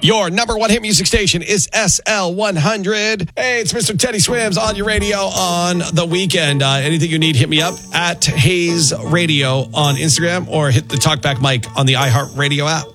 Your number one hit music station is SL100. Hey, it's Mr. Teddy Swims on your radio on the weekend. Anything you need, hit me up at Hayes Radio on Instagram or hit the Talkback mic on the iHeartRadio app.